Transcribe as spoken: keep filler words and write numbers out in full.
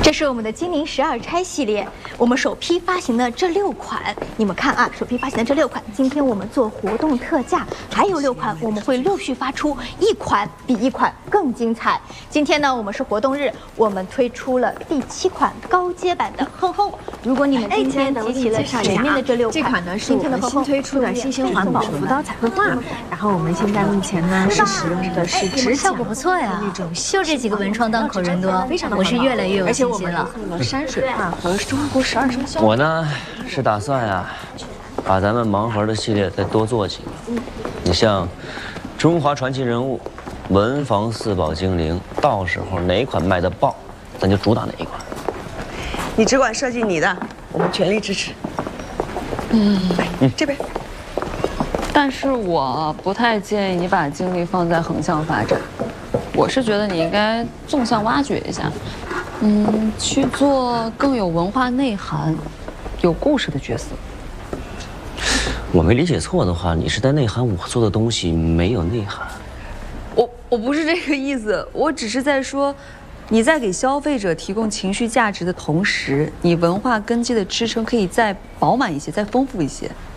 这是我们的金陵十二钗系列，我们首批发行的这六款，你们看啊，首批发行的这六款，今天我们做活动特价，还有六款我们会陆续发出，一款比一款更精彩。今天呢，我们是活动日，我们推出了第七款高阶版的哼哼。如果你们今天集齐了前面的这六款， 这款呢是我们新推出的新鲜环保浮刀彩绘画，然后我们现在目前呢是使用的是直效果不错呀，就这几个文创档口人多，我是越来越有信心了。 山水画和中国十二生肖。 我呢是打算呀、啊，把咱们盲盒的系列再多做几个。你像中华传奇人物、文房四宝精灵，到时候哪款卖的爆，咱就主打哪一款。 你只管设计你的，我们全力支持。嗯，来这边。 但是我不太建议你把精力放在横向发展，我是觉得你应该纵向挖掘一下。嗯，去做更有文化内涵、有故事的角色。 我没理解错的话，你是在内涵我做的东西没有内涵。 我我不是这个意思，我只是在说，你在给消费者提供情绪价值的同时，你文化根基的支撑可以再饱满一些，再丰富一些。